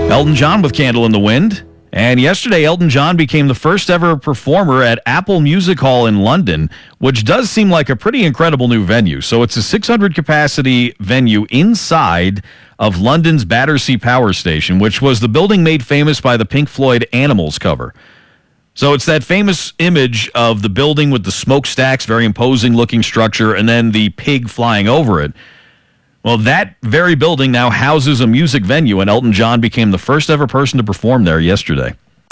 Elton John with Candle in the Wind. And yesterday, Elton John became the first ever performer at Apple Music Hall in London, which does seem like a pretty incredible new venue. So it's a 600-capacity venue inside of London's Battersea Power Station, which was the building made famous by the Pink Floyd Animals cover. So it's that famous image of the building with the smokestacks, very imposing-looking structure, and then the pig flying over it. Well, that very building now houses a music venue, and Elton John became the first ever person to perform there yesterday.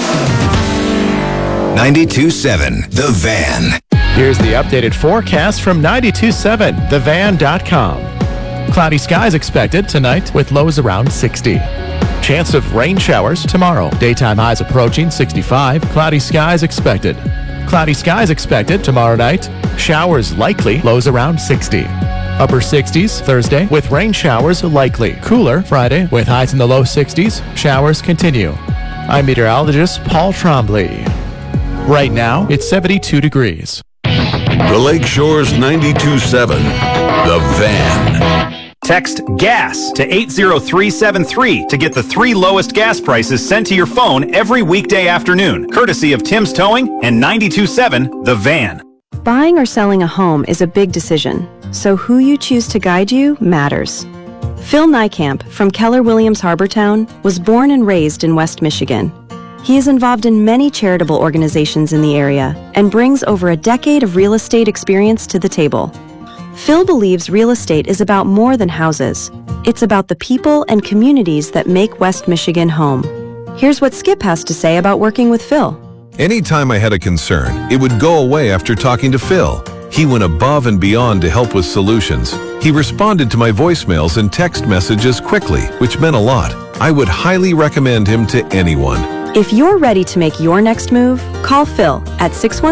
92.7 The Van. Here's the updated forecast from 92.7thevan.com. Cloudy skies expected tonight with lows around 60. Chance of rain showers tomorrow. Daytime highs approaching 65. Cloudy skies expected. Cloudy skies expected tomorrow night. Showers likely. Lows around 60. Upper 60s Thursday with rain showers likely. Cooler Friday with highs in the low 60s. Showers continue. I'm meteorologist Paul Trombley. Right now, it's 72 degrees. The Lakeshore's 92.7 The Van. Text GAS to 80373 to get the 3 lowest gas prices sent to your phone every weekday afternoon, courtesy of Tim's Towing and 92.7 The Van. Buying or selling a home is a big decision, so who you choose to guide you matters. Phil Niekamp from Keller Williams Harbortown was born and raised in West Michigan. He is involved in many charitable organizations in the area and brings over a decade of real estate experience to the table. Phil believes real estate is about more than houses. It's about the people and communities that make West Michigan home. Here's what Skip has to say about working with Phil. Anytime I had a concern, it would go away after talking to Phil. He went above and beyond to help with solutions. He responded to my voicemails and text messages quickly, which meant a lot. I would highly recommend him to anyone. If you're ready to make your next move, call Phil at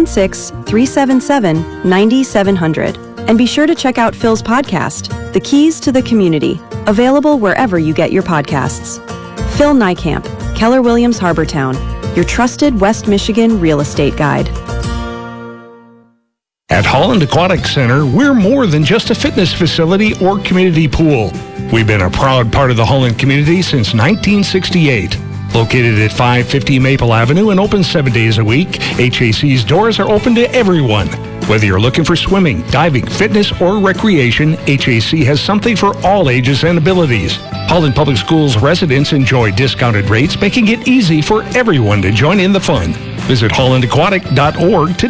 616-377-9700. And be sure to check out Phil's podcast, The Keys to the Community, available wherever you get your podcasts. Phil Niekamp, Keller Williams Harbortown, your trusted West Michigan real estate guide. At Holland Aquatic Center, we're more than just a fitness facility or community pool. We've been a proud part of the Holland community since 1968. Located at 550 Maple Avenue and open 7 days a week, HAC's doors are open to everyone. Whether you're looking for swimming, diving, fitness, or recreation, HAC has something for all ages and abilities. Holland Public Schools residents enjoy discounted rates, making it easy for everyone to join in the fun. Visit hollandaquatic.org today.